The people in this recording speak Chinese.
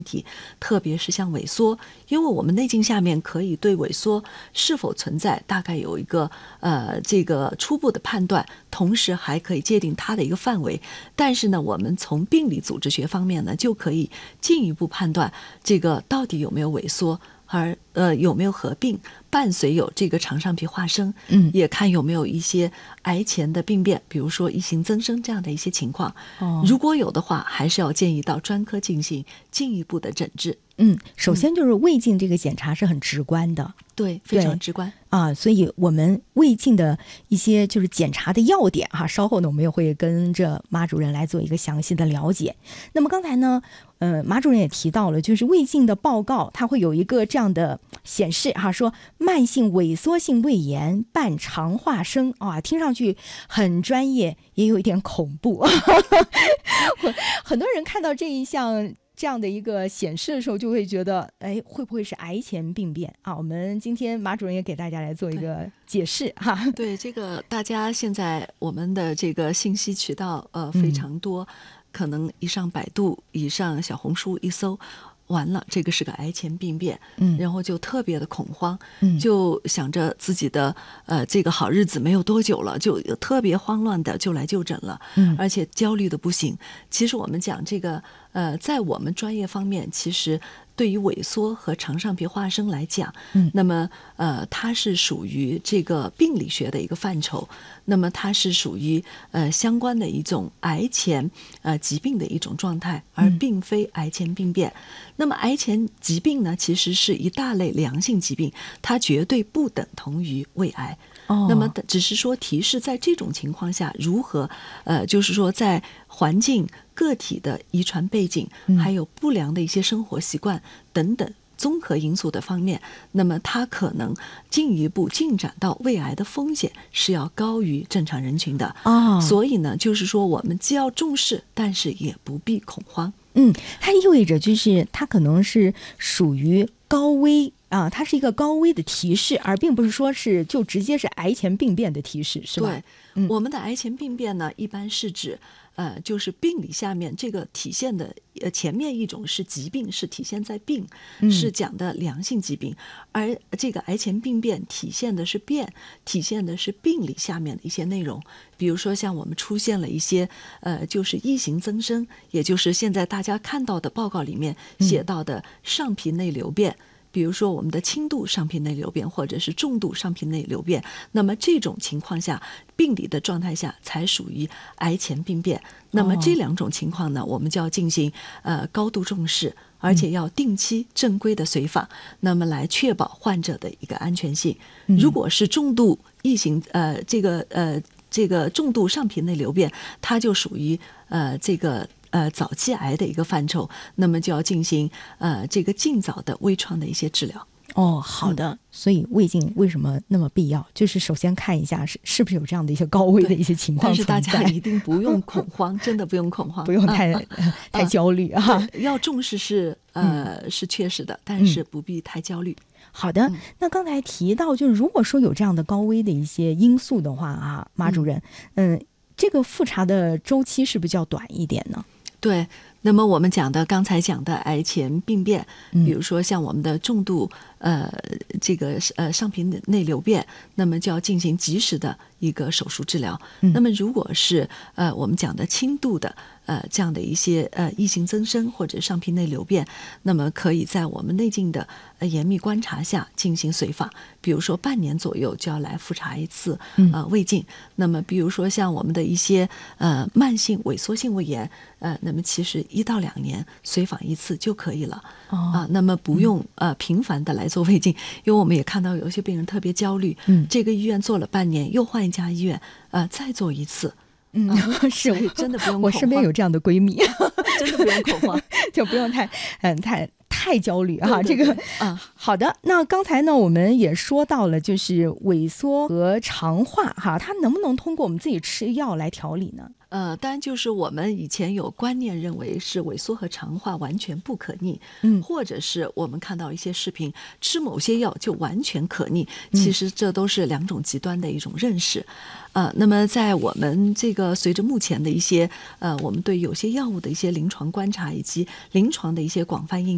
题，特别是像萎缩，因为我们内镜下面可以对萎缩是否存在大概有一个这个初步的判断，同时还可以界定它的一个范围。但是呢，我们从病理组织学方面呢，就可以进一步判断这个到底有没有萎缩。而有没有合并伴随有这个肠上皮化生，也看有没有一些癌前的病变，比如说异型增生这样的一些情况。如果有的话，还是要建议到专科进行进一步的诊治。 首先就是胃镜这个检查是很直观的， 对，非常直观啊，所以我们胃镜的一些就是检查的要点哈，稍后呢我们也会跟着马主任来做一个详细的了解。那么刚才呢，马主任也提到了，就是胃镜的报告它会有一个这样的显示哈，说慢性萎缩性胃炎伴肠化生啊，听上去很专业，也有一点恐怖。很多人看到这一项这样的一个显示的时候，就会觉得，哎，会不会是癌前病变啊？我们今天马主任也给大家来做一个解释哈。 对，这个大家现在我们的这个信息渠道非常多，可能一上百度，一上小红书一搜。完了，这个是个癌前病变，然后就特别的恐慌，就想着自己的这个好日子没有多久了，就特别慌乱的就来就诊了，而且焦虑的不行。其实我们讲这个在我们专业方面，其实对于萎缩和肠上皮化生来讲，那么它是属于这个病理学的一个范畴，那么它是属于相关的一种癌前疾病的一种状态，而并非癌前病变。那么癌前疾病呢，其实是一大类良性疾病，它绝对不等同于胃癌。那么只是说提示在这种情况下如何就是说在环境、个体的遗传背景，还有不良的一些生活习惯等等综合因素的方面，那么它可能进一步进展到胃癌的风险是要高于正常人群的。所以呢，就是说我们既要重视，但是也不必恐慌。 它意味着就是它可能是属于高危啊，它是一个高危的提示，而并不是说是就直接是癌前病变的提示，是吧？ 对，我们的癌前病变呢，一般是指就是病理下面这个体现的前面一种是疾病，是体现在病，是讲的良性疾病，而这个癌前病变体现的是变，体现的是病理下面的一些内容。比如说像我们出现了一些就是异型增生，也就是现在大家看到的报告里面写到的上皮内瘤变。比如说我们的轻度上皮内瘤变或者是重度上皮内瘤变，那么这种情况下病理的状态下才属于癌前病变。那么这两种情况呢，我们就要进行高度重视，而且要定期正规的随访，那么来确保患者的一个安全性。如果是重度异型这个重度上皮内瘤变，它就属于这个早期癌的一个范畴，那么就要进行这个尽早的微创的一些治疗。 好的。所以胃镜为什么那么必要？就是首先看一下是不是有这样的一些高危的一些情况存在。 但是大家一定不用恐慌，真的不用恐慌， 不用太焦虑啊。 要重视是确实的，但是不必太焦虑。 好的，那刚才提到就是如果说有这样的高危的一些因素的话啊，马主任，这个复查的周期是不是较短一点呢？ 对，那么我们刚才讲的癌前病变，比如说像我们的重度这个上皮内瘤变，那么就要进行及时的一个手术治疗。那么如果是我们讲的轻度的这样的一些异型增生或者上皮内瘤变，那么可以在我们内镜的严密观察下进行随访，比如说半年左右就要来复查一次胃镜。那么比如说像我们的一些慢性萎缩性胃炎，那么其实1到2年随访一次就可以了。那么不用频繁的来做胃镜，因为我们也看到有些病人特别焦虑，这个医院做了半年，又换一家医院再做一次。 是真的不用恐慌， 我身边有这样的闺蜜， 真的不用恐慌， 就不用太焦虑哈。 对对对， 这个好的。那刚才呢，我们也说到了，就是萎缩和肠化哈，它能不能通过我们自己吃药来调理呢？ 当然就是我们以前有观念认为是萎缩和肠化完全不可逆，或者是我们看到一些视频吃某些药就完全可逆，其实这都是两种极端的一种认识。那么在我们这个随着目前的一些我们对有些药物的一些临床观察以及临床的一些广泛应用。